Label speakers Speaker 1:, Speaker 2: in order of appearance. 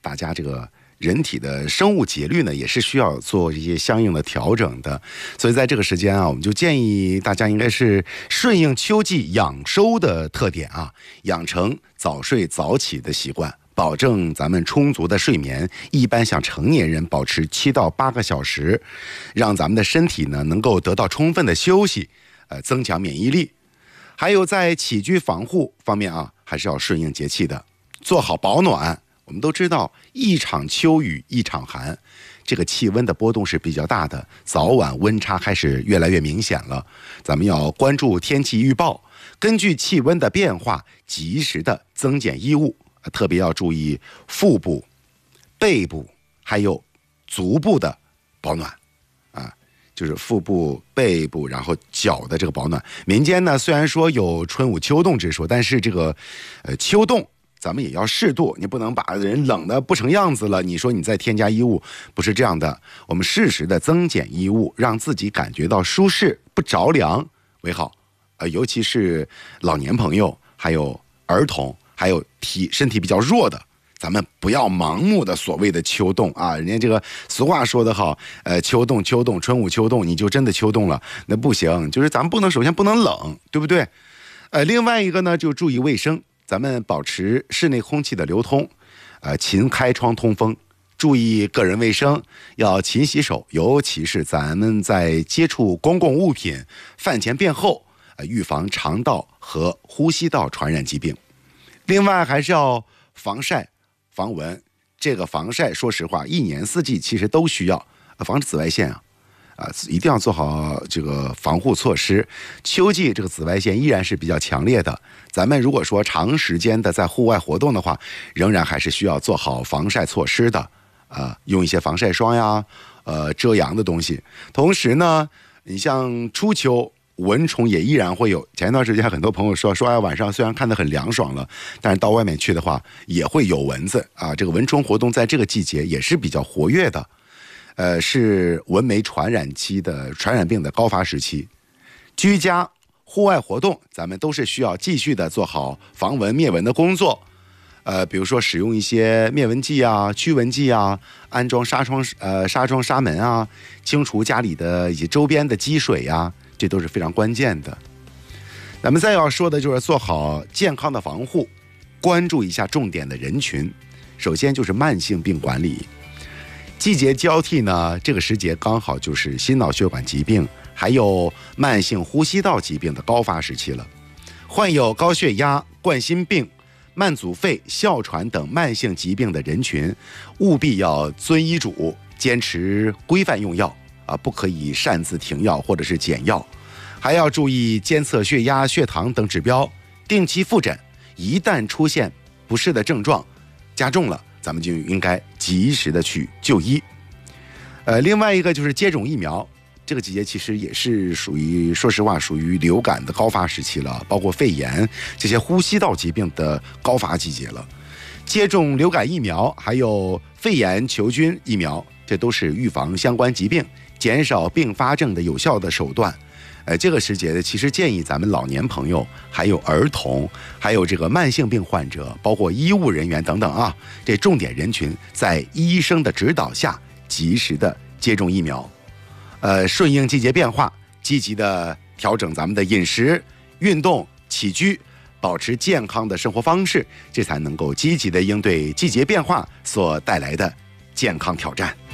Speaker 1: 大家这个人体的生物节律呢，也是需要做一些相应的调整的。所以在这个时间啊，我们就建议大家应该是顺应秋季养收的特点啊，养成早睡早起的习惯，保证咱们充足的睡眠。一般像成年人保持7到8个小时，让咱们的身体呢能够得到充分的休息，增强免疫力。还有在起居防护方面啊，还是要顺应节气的，做好保暖。我们都知道，一场秋雨一场寒，这个气温的波动是比较大的，早晚温差开始越来越明显了。咱们要关注天气预报，根据气温的变化，及时的增减衣物，特别要注意腹部、背部还有足部的保暖啊。就是腹部、背部，然后脚的这个保暖。民间呢，虽然说有春捂秋冻之说，但是这个秋冻咱们也要适度，你不能把人冷的不成样子了，你说你再添加衣物，不是这样的。我们适时的增减衣物，让自己感觉到舒适，不着凉为好。尤其是老年朋友，还有儿童，还有身体比较弱的，咱们不要盲目的所谓的秋冻啊，人家这个俗话说得好，秋冻，春捂秋冻，你就真的秋冻了，那不行。就是咱们首先不能冷，对不对？另外一个呢，就注意卫生，咱们保持室内空气的流通，勤开窗通风，注意个人卫生，要勤洗手，尤其是咱们在接触公共物品、饭前便后，预防肠道和呼吸道传染疾病。另外还是要防晒防蚊，这个防晒说实话一年四季其实都需要，防止紫外线一定要做好这个防护措施。秋季这个紫外线依然是比较强烈的，咱们如果说长时间的在户外活动的话，仍然还是需要做好防晒措施的，用一些防晒霜呀，遮阳的东西。同时呢，你像初秋蚊虫也依然会有。前一段时间很多朋友说晚上虽然看得很凉爽了，但是到外面去的话也会有蚊子啊。这个蚊虫活动在这个季节也是比较活跃的，是蚊媒传染期的传染病的高发时期。居家户外活动咱们都是需要继续的做好防蚊灭蚊的工作，比如说使用一些灭蚊剂啊、驱蚊剂啊，安装纱窗纱门啊，清除家里的以及周边的积水啊，这都是非常关键的。咱们再要说的就是做好健康的防护，关注一下重点的人群。首先就是慢性病管理，季节交替呢，这个时节刚好就是心脑血管疾病还有慢性呼吸道疾病的高发时期了。患有高血压、冠心病、慢阻肺、哮喘等慢性疾病的人群，务必要遵医嘱，坚持规范用药不可以擅自停药或者是减药，还要注意监测血压、血糖等指标，定期复诊。一旦出现不适的症状加重了，咱们就应该及时的去就医。另外一个就是接种疫苗，这个季节其实也是说实话属于流感的高发时期了，包括肺炎这些呼吸道疾病的高发季节了。接种流感疫苗还有肺炎球菌疫苗，这都是预防相关疾病、减少并发症的有效的手段。这个时节呢，其实建议咱们老年朋友、还有儿童、还有这个慢性病患者，包括医务人员等等这重点人群在医生的指导下，及时的接种疫苗。顺应季节变化，积极的调整咱们的饮食、运动、起居，保持健康的生活方式，这才能够积极的应对季节变化所带来的健康挑战。